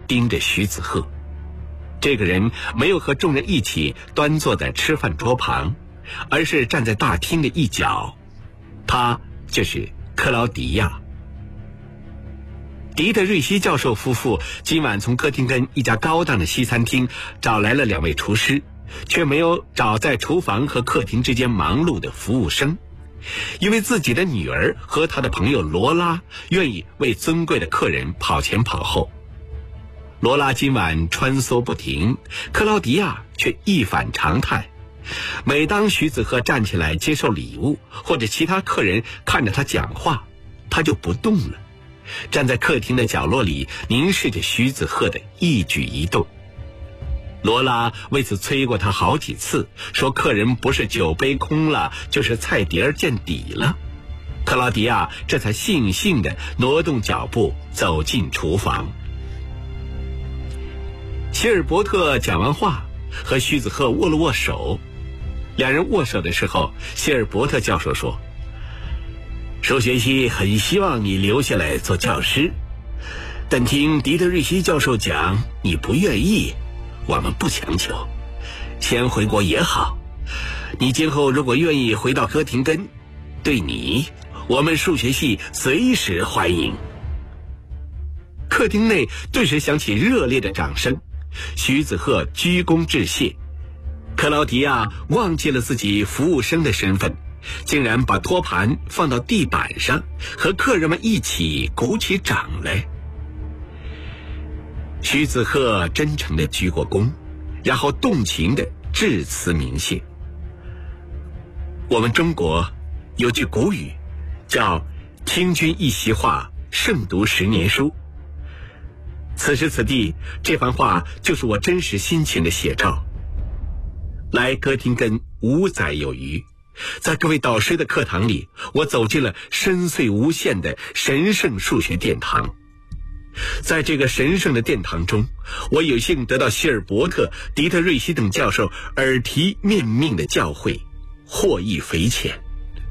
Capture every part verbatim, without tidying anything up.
盯着徐子鹤。这个人没有和众人一起端坐在吃饭桌旁，而是站在大厅的一角。他就是克劳迪亚。迪特瑞希教授夫妇今晚从哥廷根一家高档的西餐厅找来了两位厨师，却没有找在厨房和客厅之间忙碌的服务生，因为自己的女儿和他的朋友罗拉愿意为尊贵的客人跑前跑后。罗拉今晚穿梭不停，克劳迪亚却一反常态。每当徐子鹤站起来接受礼物，或者其他客人看着他讲话，他就不动了，站在客厅的角落里凝视着徐子鹤的一举一动。罗拉为此催过他好几次，说客人不是酒杯空了，就是菜碟见底了。克劳迪亚这才悻悻地挪动脚步走进厨房。希尔伯特讲完话，和徐子鹤握了握手。两人握手的时候，希尔伯特教授说：数学系很希望你留下来做教师，但听迪特瑞希教授讲你不愿意，我们不强求，先回国也好。你今后如果愿意回到哥廷根，对你我们数学系随时欢迎。客厅内顿时响起热烈的掌声，徐子鹤鞠躬致谢。克劳迪亚忘记了自己服务生的身份，竟然把托盘放到地板上，和客人们一起鼓起掌来。徐子鹤真诚地鞠过躬，然后动情地致辞鸣谢。我们中国有句古语叫听君一席话，胜读十年书。此时此地，这番话就是我真实心情的写照。来哥廷根五载有余，在各位导师的课堂里，我走进了深邃无限的神圣数学殿堂。在这个神圣的殿堂中，我有幸得到希尔伯特、迪特瑞希等教授耳提面命的教诲，获益匪浅。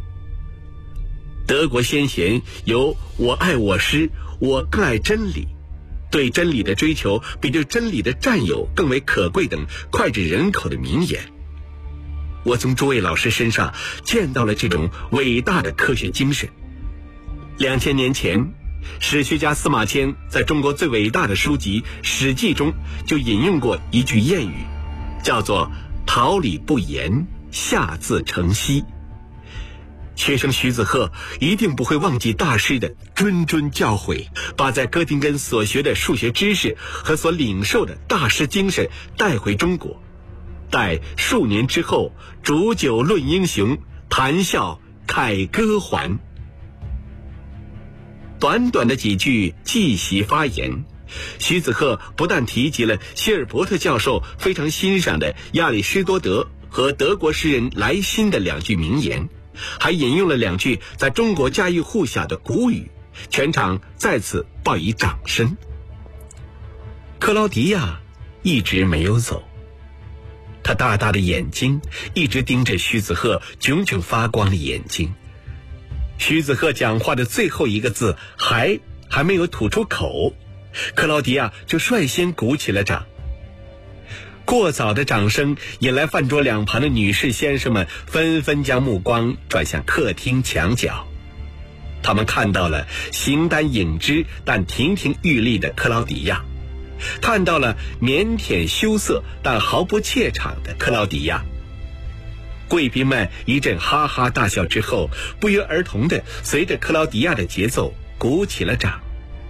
德国先贤有我爱我师，我更爱真理，对真理的追求比对真理的占有更为可贵等脍炙人口的名言。我从诸位老师身上见到了这种伟大的科学精神。两千年前，史学家司马迁在中国最伟大的书籍《史记》中就引用过一句谚语，叫做桃李不言，下自成蹊。学生徐子鹤一定不会忘记大师的谆谆教诲，把在哥廷根所学的数学知识和所领受的大师精神带回中国，待数年之后煮酒论英雄，谈笑凯歌还。短短的几句记习发言，徐子鹤不但提及了希尔伯特教授非常欣赏的亚里士多德和德国诗人莱辛的两句名言，还引用了两句在中国家喻户晓的古语，全场再次报以掌声。克劳迪亚一直没有走，他大大的眼睛一直盯着徐子鹤炯炯发光的眼睛。徐子鹤讲话的最后一个字还还没有吐出口，克劳迪亚就率先鼓起了掌。过早的掌声引来饭桌两旁的女士先生们纷纷将目光转向客厅墙角，他们看到了形单影只但亭亭玉立的克劳迪亚，看到了腼腆羞涩但毫不怯场的克劳迪亚。贵宾们一阵哈哈大笑之后，不约而同地随着克劳迪亚的节奏鼓起了掌。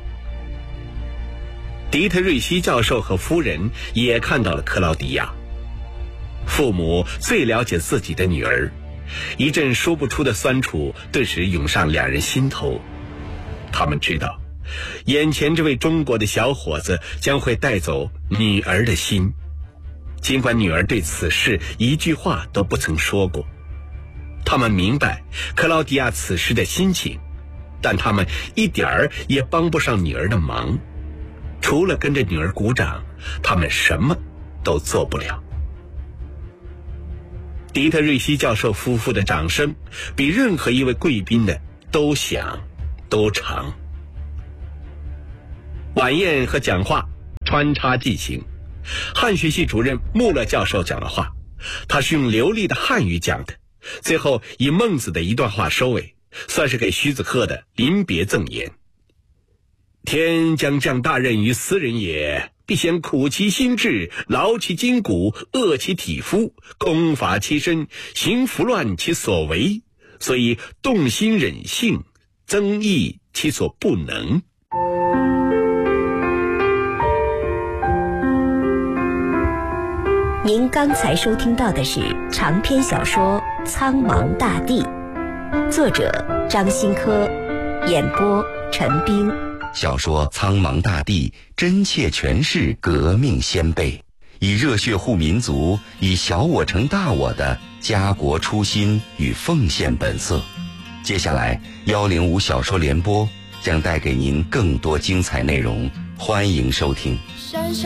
迪特瑞希教授和夫人也看到了克劳迪亚。父母最了解自己的女儿，一阵说不出的酸楚顿时涌上两人心头。他们知道，眼前这位中国的小伙子将会带走女儿的心，尽管女儿对此事一句话都不曾说过。他们明白克劳迪亚此时的心情，但他们一点儿也帮不上女儿的忙，除了跟着女儿鼓掌，他们什么都做不了。迪特瑞希教授夫妇的掌声比任何一位贵宾的都响都长。晚宴和讲话穿插进行。汉学系主任穆勒教授讲了话，他是用流利的汉语讲的，最后以孟子的一段话收尾，算是给徐子克的临别赠言。天将降大任于斯人也，必先苦其心志，劳其筋骨，饿其体肤，空乏其身，行拂乱其所为，所以动心忍性，增益其所不能。 您刚才收听到的是长篇小说《苍茫大地》，作者张新科，演播陈冰。 小说《苍茫大地》真切诠释革命先辈，以热血护民族，以小我成大我的家国初心与奉献本色。接下来幺零五小说联播将带给您更多精彩内容，欢迎收听。